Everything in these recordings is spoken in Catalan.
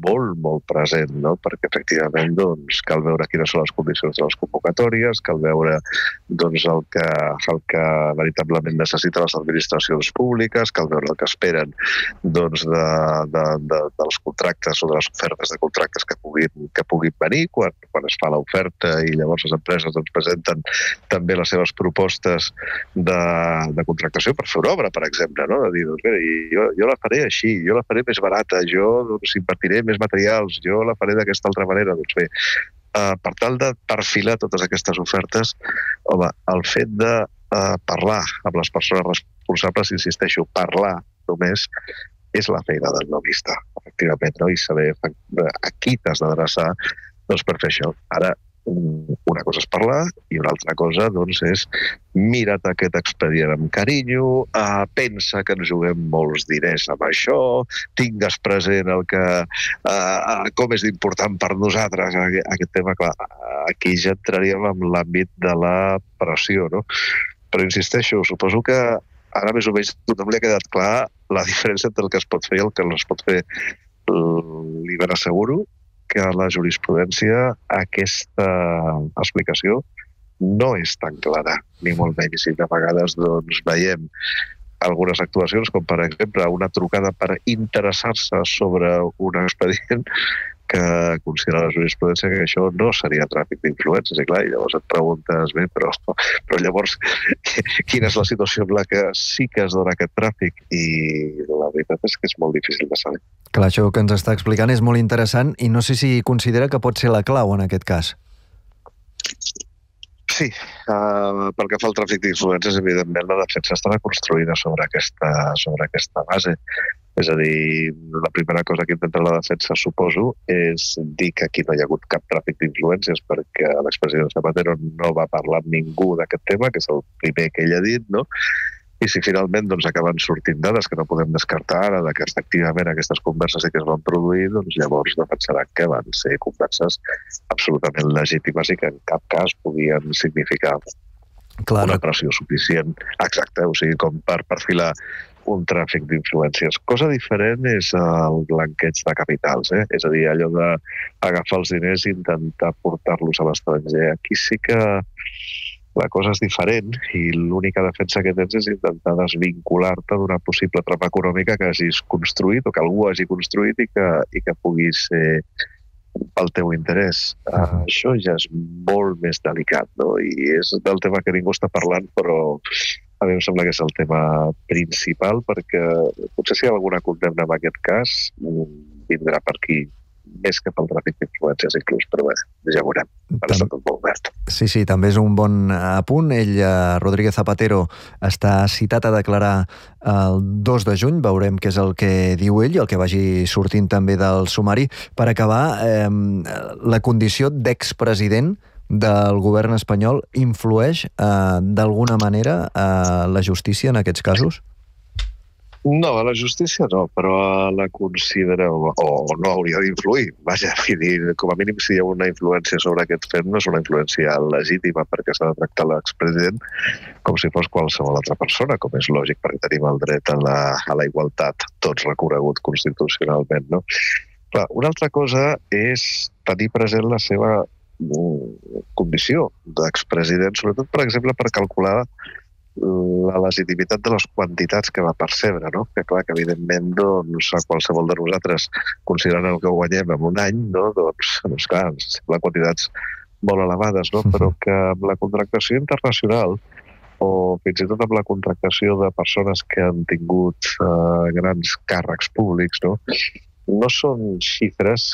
molt, molt present, no? Perquè efectivament doncs, cal veure quines són les condicions de les convocatòries, cal veure doncs, el que veritablement necessiten les administracions públiques, cal veure el que esperen doncs, dels contractes o de les ofertes de contractes que puguin venir quan es fa l'oferta i llavors les empreses doncs, presenten també les seves propostes de contractació per fer una obra, per exemple, no? De dir, doncs, mira, jo la faré així, jo la faré més barata, jo doncs, invertiré més materials, jo la faré d'aquesta altra manera. Doncs bé, per tal de perfilar totes aquestes ofertes, home, el fet de parlar amb les persones responsables, insisteixo, parlar només, és la feina del lobista, efectivament, no? I saber a qui t'has d'adreçar doncs, per fer això. Ara, una cosa és parlar i una altra cosa doncs, és mira't aquest expedient amb carinyo, pensa que ens juguem molts diners amb això, tingues present com és important per nosaltres aquest tema. Clar, aquí ja entraríem en l'àmbit de la pressió, no? Però insisteixo, suposo que ara més o menys tothom li ha quedat clar la diferència entre el que es pot fer i el que no es pot fer. Li ben asseguro que a la jurisprudència aquesta explicació no és tan clara, ni molt menys. I de vegades doncs, veiem algunes actuacions, com per exemple una trucada per interessar-se sobre un expedient que considera la jurisprudència que això no seria tràfic d'influències. I clar, i llavors et preguntes, bé, però llavors quina és la situació en la que sí que es dona aquest tràfic? I la veritat és que és molt difícil de saber. Clar, això que ens està explicant és molt interessant i no sé si considera que pot ser la clau en aquest cas. Sí, pel que fa al tràfic d'influències, evidentment la defensa estarà construïda sobre aquesta base. És a dir, la primera cosa que intenta la defensa, suposo, és dir que aquí no hi ha hagut cap tràfic d'influències perquè l'expresident Zapatero no va parlar amb ningú d'aquest tema, que és el primer que ell ha dit, no? I si finalment doncs, acaben sortint dades que no podem descartar ara de que efectivament aquestes converses sí que es van produir, doncs llavors defensaran que van ser converses absolutament legítimes i que en cap cas podien significar una pressió suficient, exacte, o sigui, com per perfilar un tràfic d'influències. Cosa diferent és el blanqueig de capitals, és a dir, allò d'agafar els diners i intentar portar-los a l'estranger. Aquí sí que la cosa és diferent i l'única defensa que tens és intentar desvincular-te d'una possible trama econòmica que hagis construït o que algú hagi construït i que pugui ser pel teu interès. Això ja és molt més delicat, no? I és del tema que ningú està parlant, però a mi em sembla que és el tema principal, perquè potser si hi ha alguna condemna en aquest cas vindrà per aquí, més que pel tràfic d'influències inclús, però bé, ja veurem. Ara està tot molt obert. Sí, també és un bon apunt. Ell, Rodríguez Zapatero, està citat a declarar el 2 de juny. Veurem què és el que diu ell i el que vagi sortint també del sumari. Per acabar, la condició d'expresident del govern espanyol influeix d'alguna manera a la justícia en aquests casos? No, a la justícia no, però la considera o no hauria d'influir. Vaja, com a mínim si hi ha una influència sobre aquest fet, no és una influència legítima perquè s'ha de tractar l'expresident com si fos qualsevol altra persona, com és lògic perquè tenim el dret a la igualtat, tots reconegut constitucionalment, no? Clar, una altra cosa és tenir present la seva condició d'expresident, sobretot, per exemple, per calcular la legitimitat de les quantitats que va percebre, no? Que clar, que evidentment doncs, a qualsevol de nosaltres, considerant el que guanyem en un any, no? doncs clar, ens semblen quantitats molt elevades, no? Però que amb la contractació internacional o fins i tot amb la contractació de persones que han tingut grans càrrecs públics, no són xifres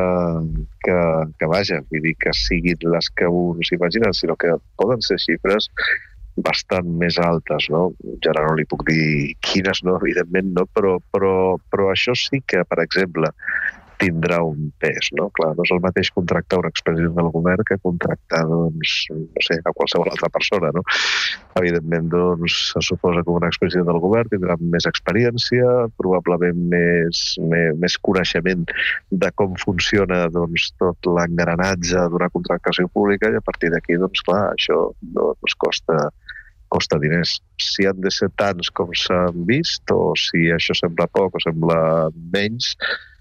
que vaja, vull dir que siguin les que un s'imagina, sinó que poden ser xifres bastant més altes, no? Ja ara no li puc dir quines, no, evidentment, no, però això sí que, per exemple, tindrà un pes, no? Clar, no és el mateix contractar un expresident del govern que contractar, doncs, no sé, a qualsevol altra persona, no? Evidentment, doncs, se suposa que un expresident del govern tindrà més experiència, probablement més coneixement de com funciona, doncs, tot l'engranatge d'una contractació pública i a partir d'aquí, doncs, clar, això doncs, costa diners. Si han de ser tants com s'han vist o si això sembla poc o sembla menys,